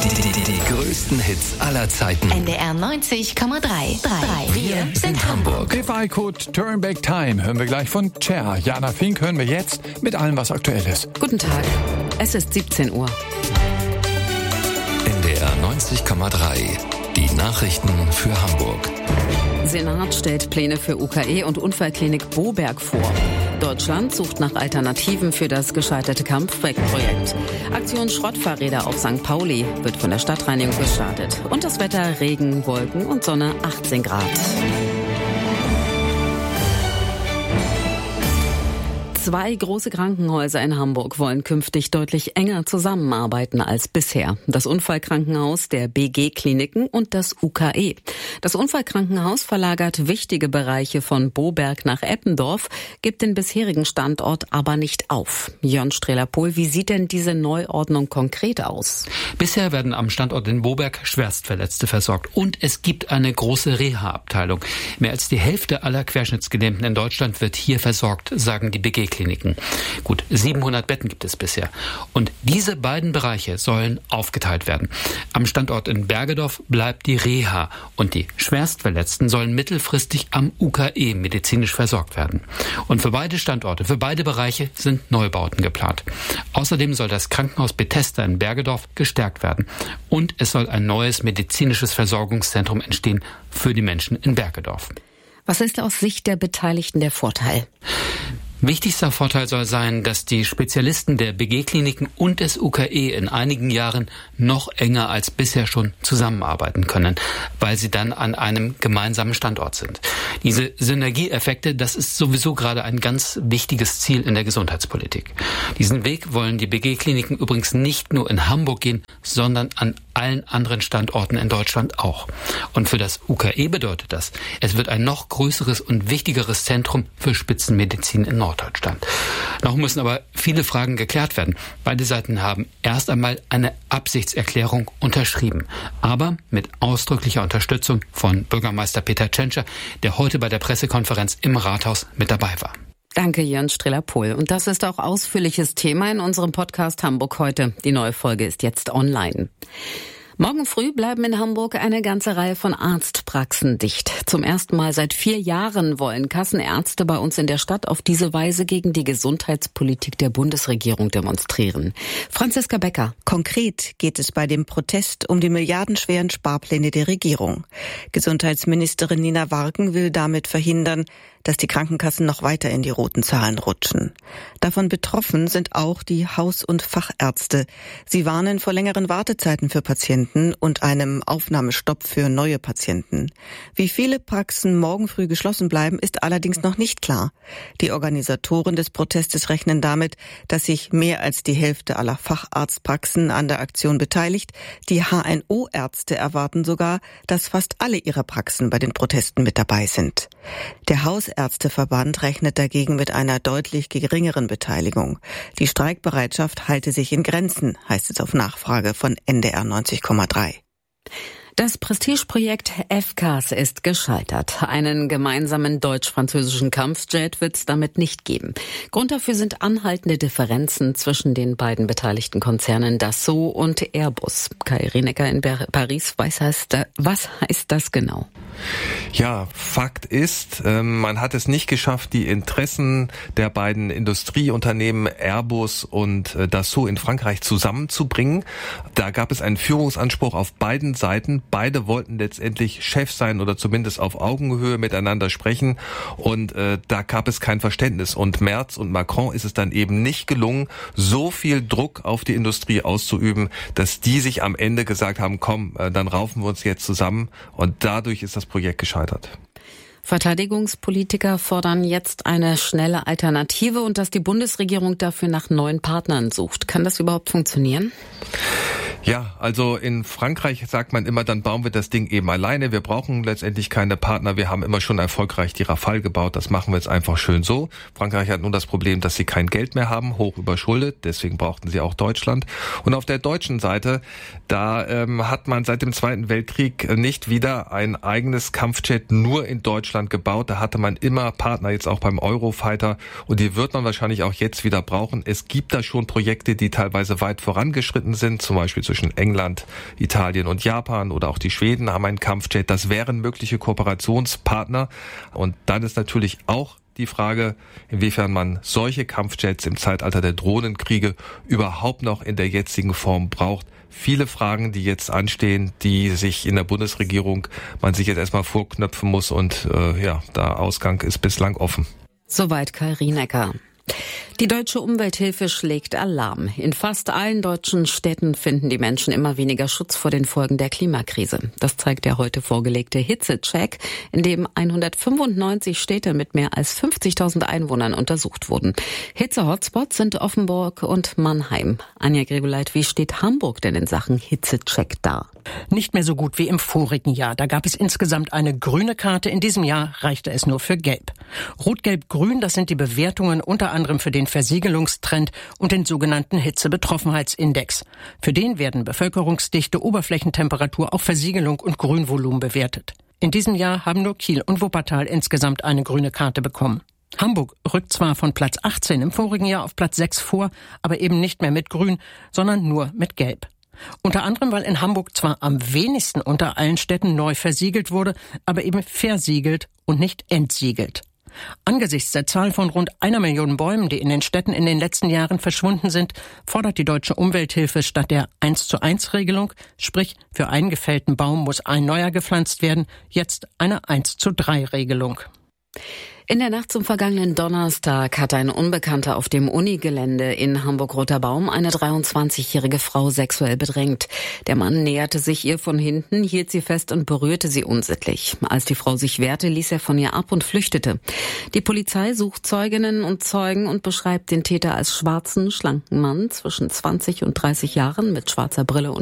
Die größten Hits aller Zeiten. NDR 90,3. Wir sind Hamburg. If I Could Turn Back Time hören wir gleich von Cher. Jana Fink hören wir jetzt mit allem, was aktuell ist. Guten Tag, es ist 17 Uhr. NDR 90,3. Die Nachrichten für Hamburg. Senat stellt Pläne für UKE und Unfallklinik Boberg vor. Deutschland sucht nach Alternativen für das gescheiterte Kampfprojekt. Aktion Schrottfahrräder auf St. Pauli wird von der Stadtreinigung gestartet. Und das Wetter: Regen, Wolken und Sonne, 18 Grad. 2 große Krankenhäuser in Hamburg wollen künftig deutlich enger zusammenarbeiten als bisher. Das Unfallkrankenhaus der BG-Kliniken und das UKE. Das Unfallkrankenhaus verlagert wichtige Bereiche von Boberg nach Eppendorf, gibt den bisherigen Standort aber nicht auf. Jörn Strehler-Pohl, wie sieht denn diese Neuordnung konkret aus? Bisher werden am Standort in Boberg Schwerstverletzte versorgt und es gibt eine große Reha-Abteilung. Mehr als die Hälfte aller Querschnittsgelähmten in Deutschland wird hier versorgt, sagen die BG-Kliniken. Gut, 700 Betten gibt es bisher. Und diese beiden Bereiche sollen aufgeteilt werden. Am Standort in Bergedorf bleibt die Reha und die Schwerstverletzten sollen mittelfristig am UKE medizinisch versorgt werden. Und für beide Standorte, für beide Bereiche sind Neubauten geplant. Außerdem soll das Krankenhaus Bethesda in Bergedorf gestärkt werden. Und es soll ein neues medizinisches Versorgungszentrum entstehen für die Menschen in Bergedorf. Was ist aus Sicht der Beteiligten der Vorteil? Wichtigster Vorteil soll sein, dass die Spezialisten der BG-Kliniken und des UKE in einigen Jahren noch enger als bisher schon zusammenarbeiten können, weil sie dann an einem gemeinsamen Standort sind. Diese Synergieeffekte, das ist sowieso gerade ein ganz wichtiges Ziel in der Gesundheitspolitik. Diesen Weg wollen die BG-Kliniken übrigens nicht nur in Hamburg gehen, sondern an allen anderen Standorten in Deutschland auch. Und für das UKE bedeutet das, es wird ein noch größeres und wichtigeres Zentrum für Spitzenmedizin in Norddeutschland. Noch müssen aber viele Fragen geklärt werden. Beide Seiten haben erst einmal eine Absichtserklärung unterschrieben, aber mit ausdrücklicher Unterstützung von Bürgermeister Peter Tschentscher, der heute bei der Pressekonferenz im Rathaus mit dabei war. Danke, Jörn Strehler-Pohl. Und das ist auch ausführliches Thema in unserem Podcast Hamburg heute. Die neue Folge ist jetzt online. Morgen früh bleiben in Hamburg eine ganze Reihe von Arztpraxen dicht. Zum ersten Mal seit 4 Jahren wollen Kassenärzte bei uns in der Stadt auf diese Weise gegen die Gesundheitspolitik der Bundesregierung demonstrieren. Franziska Becker. Konkret geht es bei dem Protest um die milliardenschweren Sparpläne der Regierung. Gesundheitsministerin Nina Warken will damit verhindern, dass die Krankenkassen noch weiter in die roten Zahlen rutschen. Davon betroffen sind auch die Haus- und Fachärzte. Sie warnen vor längeren Wartezeiten für Patienten und einem Aufnahmestopp für neue Patienten. Wie viele Praxen morgen früh geschlossen bleiben, ist allerdings noch nicht klar. Die Organisatoren des Protestes rechnen damit, dass sich mehr als die Hälfte aller Facharztpraxen an der Aktion beteiligt. Die HNO-Ärzte erwarten sogar, dass fast alle ihrer Praxen bei den Protesten mit dabei sind. Der Hausärzteverband rechnet dagegen mit einer deutlich geringeren Beteiligung. Die Streikbereitschaft halte sich in Grenzen, heißt es auf Nachfrage von NDR 90,3. Das Prestigeprojekt FCAS ist gescheitert. Einen gemeinsamen deutsch-französischen Kampfjet wird es damit nicht geben. Grund dafür sind anhaltende Differenzen zwischen den beiden beteiligten Konzernen Dassault und Airbus. Kai Rinecker in Paris, was heißt das genau? Ja, Fakt ist, man hat es nicht geschafft, die Interessen der beiden Industrieunternehmen Airbus und Dassault in Frankreich zusammenzubringen. Da gab es einen Führungsanspruch auf beiden Seiten. Beide wollten letztendlich Chef sein oder zumindest auf Augenhöhe miteinander sprechen. Und da gab es kein Verständnis. Und Merz und Macron ist es dann eben nicht gelungen, so viel Druck auf die Industrie auszuüben, dass die sich am Ende gesagt haben, komm, dann raufen wir uns jetzt zusammen. Und dadurch ist das Projekt gescheitert. Verteidigungspolitiker fordern jetzt eine schnelle Alternative und dass die Bundesregierung dafür nach neuen Partnern sucht. Kann das überhaupt funktionieren? Ja, also in Frankreich sagt man immer, dann bauen wir das Ding eben alleine. Wir brauchen letztendlich keine Partner. Wir haben immer schon erfolgreich die Rafale gebaut. Das machen wir jetzt einfach schön so. Frankreich hat nun das Problem, dass sie kein Geld mehr haben, hoch überschuldet. Deswegen brauchten sie auch Deutschland. Und auf der deutschen Seite, da hat man seit dem Zweiten Weltkrieg nicht wieder ein eigenes Kampfjet nur in Deutschland gebaut. Da hatte man immer Partner, jetzt auch beim Eurofighter. Und die wird man wahrscheinlich auch jetzt wieder brauchen. Es gibt da schon Projekte, die teilweise weit vorangeschritten sind, zum Beispiel zwischen England, Italien und Japan oder auch die Schweden haben einen Kampfjet. Das wären mögliche Kooperationspartner. Und dann ist natürlich auch die Frage, inwiefern man solche Kampfjets im Zeitalter der Drohnenkriege überhaupt noch in der jetzigen Form braucht. Viele Fragen, die jetzt anstehen, die sich in der Bundesregierung man sich jetzt erstmal vorknöpfen muss und der Ausgang ist bislang offen. Soweit Kai Rienecker. Die Deutsche Umwelthilfe schlägt Alarm. In fast allen deutschen Städten finden die Menschen immer weniger Schutz vor den Folgen der Klimakrise. Das zeigt der heute vorgelegte Hitzecheck, in dem 195 Städte mit mehr als 50.000 Einwohnern untersucht wurden. Hitze-Hotspots sind Offenburg und Mannheim. Anja Grebeleit, wie steht Hamburg denn in Sachen Hitzecheck da? Nicht mehr so gut wie im vorigen Jahr. Da gab es insgesamt eine grüne Karte. In diesem Jahr reichte es nur für Gelb. Rot, Gelb, Grün, das sind die Bewertungen unter anderem für den Versiegelungstrend und den sogenannten Hitzebetroffenheitsindex. Für den werden Bevölkerungsdichte, Oberflächentemperatur, auch Versiegelung und Grünvolumen bewertet. In diesem Jahr haben nur Kiel und Wuppertal insgesamt eine grüne Karte bekommen. Hamburg rückt zwar von Platz 18 im vorigen Jahr auf Platz 6 vor, aber eben nicht mehr mit Grün, sondern nur mit Gelb. Unter anderem, weil in Hamburg zwar am wenigsten unter allen Städten neu versiegelt wurde, aber eben versiegelt und nicht entsiegelt. Angesichts der Zahl von rund 1 Million Bäumen, die in den Städten in den letzten Jahren verschwunden sind, fordert die Deutsche Umwelthilfe statt der 1:1-Regelung, sprich für einen gefällten Baum muss ein neuer gepflanzt werden, jetzt eine 1:3-Regelung. In der Nacht zum vergangenen Donnerstag hat ein Unbekannter auf dem Unigelände in Hamburg-Roter-Baum eine 23-jährige Frau sexuell bedrängt. Der Mann näherte sich ihr von hinten, hielt sie fest und berührte sie unsittlich. Als die Frau sich wehrte, ließ er von ihr ab und flüchtete. Die Polizei sucht Zeuginnen und Zeugen und beschreibt den Täter als schwarzen, schlanken Mann zwischen 20 und 30 Jahren mit schwarzer Brille und